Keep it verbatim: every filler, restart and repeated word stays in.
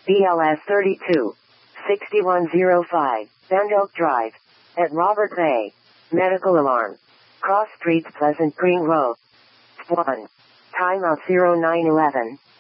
B L S thirty-two, sixty-one oh five, Bend Oak Drive, at Robert Bay. Medical alarm. Cross Streets, Pleasant Green Road. one. Time of zero nine eleven.